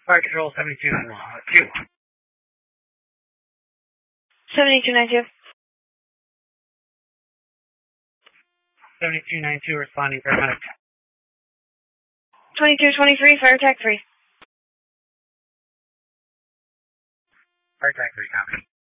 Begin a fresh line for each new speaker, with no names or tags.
Fire Control 7292.
7292.
7292 responding paramedic.
2223, fire attack 3.
Fire attack 3, copy.